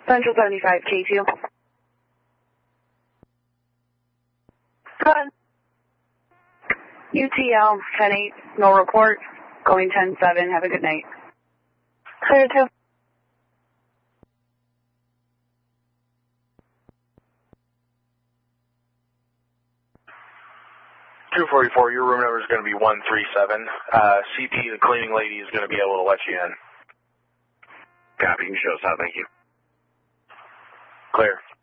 Central 75, K2. Go ahead. UTL 10-8, no report. Going 10-7, have a good night. Clear 2. .244, your room number is going to be 137. CP, the cleaning lady, is going to be able to let you in. Copy, you can show us out, thank you. Clear.